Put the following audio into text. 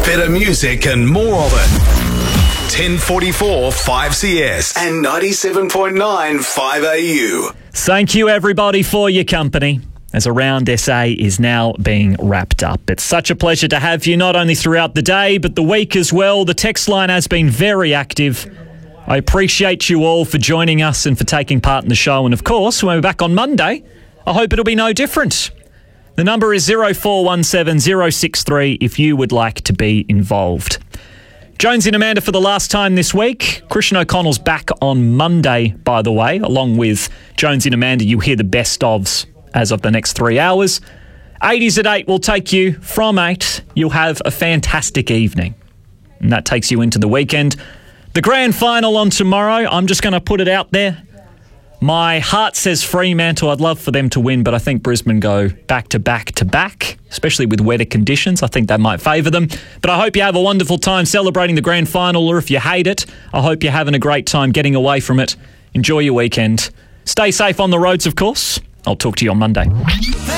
Better music and more of it. 1044 5CS and 97.9 5AU. Thank you, everybody, for your company as Around SA is now being wrapped up. It's such a pleasure to have you, not only throughout the day, but the week as well. The text line has been very active. I appreciate you all for joining us and for taking part in the show. And, of course, when we're back on Monday, I hope it'll be no different. The number is 0417 063 if you would like to be involved. Jonesy and Amanda for the last time this week. Christian O'Connell's back on Monday, by the way. Along with Jonesy and Amanda, you hear the best ofs as of the next 3 hours. 80s at 8 will take you from 8. You'll have a fantastic evening. And that takes you into the weekend. The grand final on tomorrow, I'm just going to put it out there. My heart says Fremantle. I'd love for them to win, but I think Brisbane go back to back to back, especially with wetter conditions. I think that might favour them. But I hope you have a wonderful time celebrating the grand final, or if you hate it, I hope you're having a great time getting away from it. Enjoy your weekend. Stay safe on the roads, of course. I'll talk to you on Monday.